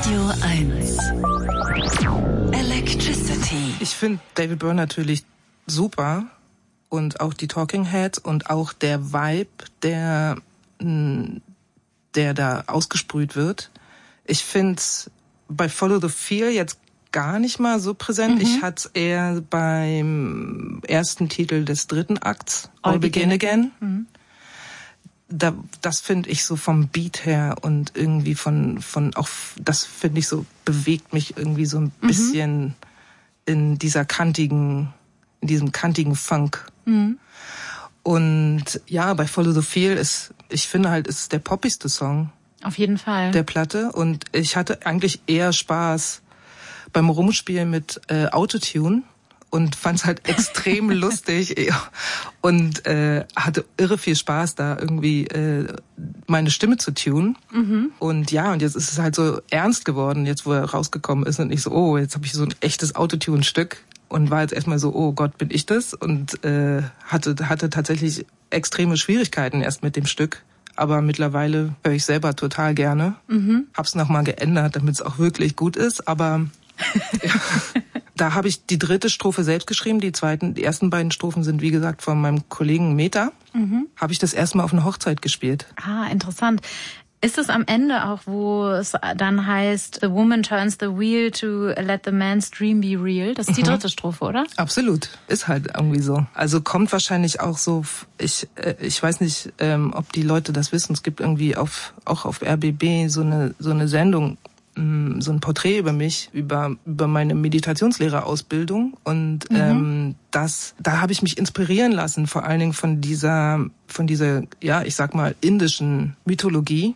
Radio 1. Electricity. Ich finde David Byrne natürlich super und auch die Talking Heads und auch der Vibe, der da ausgesprüht wird. Ich finde es bei Follow the Feel jetzt gar nicht mal so präsent. Ich hatte es eher beim ersten Titel des dritten Akts, All Begin Again. Das finde ich so vom Beat her und irgendwie von auch, das finde ich so, bewegt mich irgendwie so ein bisschen in diesem kantigen Funk. Und ja, bei Follow the Feel ist der poppigste Song. Auf jeden Fall. Der Platte. Und ich hatte eigentlich eher Spaß beim Rumspielen mit Autotune und fand's halt extrem lustig und hatte irre viel Spaß, da irgendwie meine Stimme zu tunen. Und ja, und jetzt ist es halt so ernst geworden, jetzt wo er rausgekommen ist und ich so, oh, jetzt habe ich so ein echtes Autotune-Stück und war jetzt erstmal so, oh Gott, bin ich das? Und hatte tatsächlich extreme Schwierigkeiten erst mit dem Stück. Aber mittlerweile höre ich selber total gerne. Hab's nochmal geändert, damit es auch wirklich gut ist. Aber ja, da habe ich die dritte Strophe selbst geschrieben. Die ersten beiden Strophen sind, wie gesagt, von meinem Kollegen Meta. Habe ich das erstmal auf einer Hochzeit gespielt. Ah, interessant. Ist es am Ende auch, wo es dann heißt, the woman turns the wheel to let the man's dream be real? Das ist die dritte Strophe, oder? Absolut. Ist halt irgendwie so. Also kommt wahrscheinlich auch so, ich weiß nicht, ob die Leute das wissen. Es gibt irgendwie auch auf RBB so eine Sendung, so ein Porträt über mich, über meine Meditationslehrerausbildung und da habe ich mich inspirieren lassen, vor allen Dingen von dieser, ja, ich sag mal, indischen Mythologie,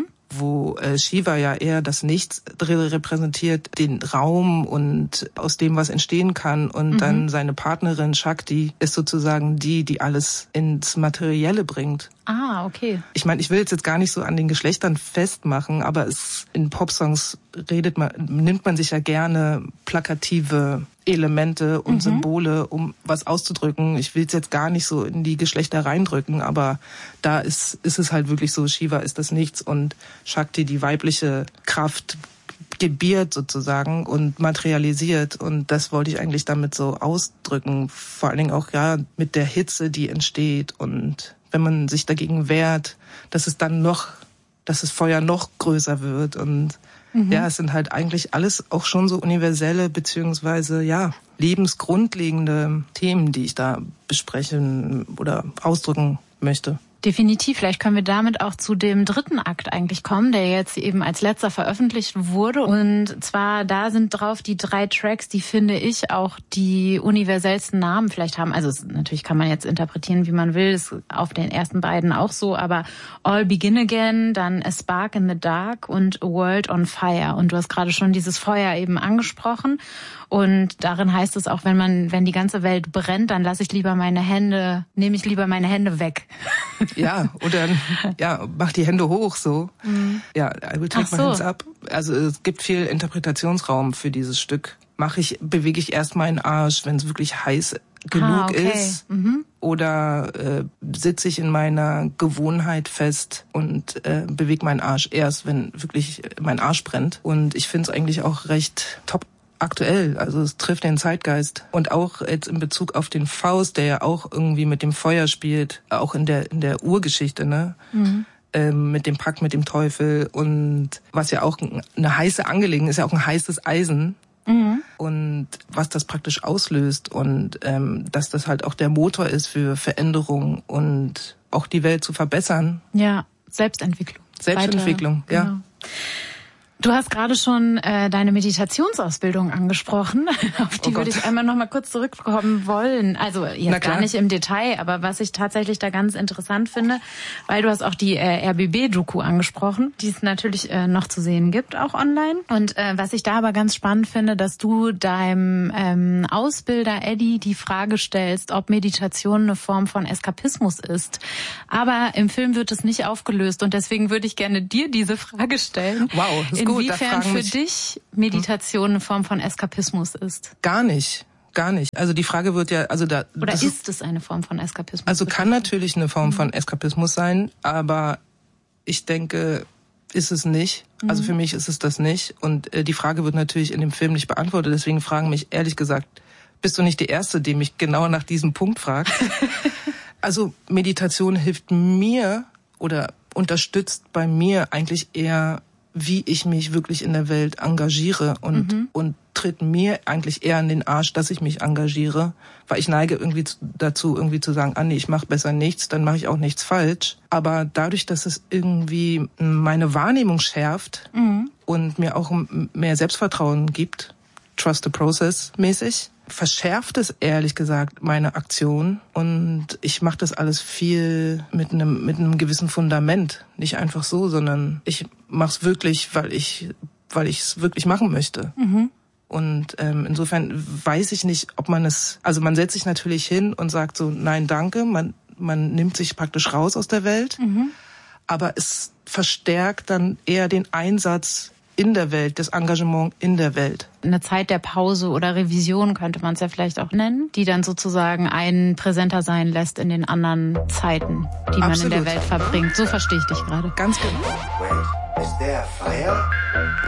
wo Shiva ja eher das Nichts repräsentiert, den Raum und aus dem was entstehen kann und dann seine Partnerin Shakti ist sozusagen die alles ins Materielle bringt. Ah, okay. Ich meine, ich will jetzt gar nicht so an den Geschlechtern festmachen, aber in Popsongs nimmt man sich ja gerne plakative Elemente und Symbole, um was auszudrücken. Ich will es jetzt gar nicht so in die Geschlechter reindrücken, aber da ist es halt wirklich so, Shiva ist das Nichts und Shakti die weibliche Kraft gebiert sozusagen und materialisiert und das wollte ich eigentlich damit so ausdrücken, vor allen Dingen auch ja mit der Hitze, die entsteht und wenn man sich dagegen wehrt, dass es Feuer noch größer wird und ja, es sind halt eigentlich alles auch schon so universelle beziehungsweise ja lebensgrundlegende Themen, die ich da besprechen oder ausdrücken möchte. Definitiv. Vielleicht können wir damit auch zu dem dritten Akt eigentlich kommen, der jetzt eben als letzter veröffentlicht wurde. Und zwar, da sind drauf die 3 Tracks, die, finde ich, auch die universellsten Namen vielleicht haben. Also natürlich kann man jetzt interpretieren, wie man will. Ist auf den ersten beiden auch so. Aber All Begin Again, dann A Spark in the Dark und A World on Fire. Und du hast gerade schon dieses Feuer eben angesprochen. Und darin heißt es auch, wenn die ganze Welt brennt, dann nehme ich lieber meine Hände weg. Ja, oder ja, mach die Hände hoch so. Ja, I will take my hands up. Also es gibt viel Interpretationsraum für dieses Stück. Bewege ich erst meinen Arsch, wenn es wirklich heiß genug ist? Oder sitze ich in meiner Gewohnheit fest und bewege meinen Arsch erst, wenn wirklich mein Arsch brennt? Und ich finde es eigentlich auch recht top aktuell, also es trifft den Zeitgeist. Und auch jetzt in Bezug auf den Faust, der ja auch irgendwie mit dem Feuer spielt, auch in der Urgeschichte, ne? Mit dem Pakt mit dem Teufel und was ja auch eine heiße Angelegenheit ist, ja auch ein heißes Eisen. Und was das praktisch auslöst und dass das halt auch der Motor ist für Veränderung und auch die Welt zu verbessern. Ja, Selbstentwicklung. Selbstentwicklung, ja. Genau. Du hast gerade schon deine Meditationsausbildung angesprochen. Auf die würde ich einmal noch mal kurz zurückkommen wollen. Also jetzt gar nicht im Detail, aber was ich tatsächlich da ganz interessant finde, weil du hast auch die RBB-Doku angesprochen, die es natürlich noch zu sehen gibt, auch online. Und was ich da aber ganz spannend finde, dass du deinem Ausbilder Eddie die Frage stellst, ob Meditation eine Form von Eskapismus ist. Aber im Film wird es nicht aufgelöst und deswegen würde ich gerne dir diese Frage stellen. Wow, ist gut. Inwiefern für dich Meditation eine Form von Eskapismus ist? Gar nicht. Also die Frage wird ja, oder ist es eine Form von Eskapismus? Also kann natürlich eine Form von Eskapismus sein, aber ich denke, ist es nicht. Also für mich ist es das nicht. Und die Frage wird natürlich in dem Film nicht beantwortet. Deswegen fragen mich ehrlich gesagt, bist du nicht die Erste, die mich genau nach diesem Punkt fragt? Also Meditation hilft mir oder unterstützt bei mir eigentlich eher, wie ich mich wirklich in der Welt engagiere und tritt mir eigentlich eher in den Arsch, dass ich mich engagiere, weil ich neige irgendwie dazu, irgendwie zu sagen, nee, ich mache besser nichts, dann mache ich auch nichts falsch. Aber dadurch, dass es irgendwie meine Wahrnehmung schärft und mir auch mehr Selbstvertrauen gibt, Trust the Process mäßig, verschärft es ehrlich gesagt meine Aktion und ich mache das alles viel mit einem gewissen Fundament, nicht einfach so, sondern ich mache es wirklich, weil ich es wirklich machen möchte. Und insofern weiß ich nicht, ob man es, also man setzt sich natürlich hin und sagt so, nein, danke, man nimmt sich praktisch raus aus der Welt, aber es verstärkt dann eher den Einsatz in der Welt, das Engagement in der Welt. Eine Zeit der Pause oder Revision könnte man es ja vielleicht auch nennen, die dann sozusagen einen präsenter sein lässt in den anderen Zeiten, die man in der Welt verbringt. So verstehe ich dich gerade. Ganz genau. Wait, is there a fire?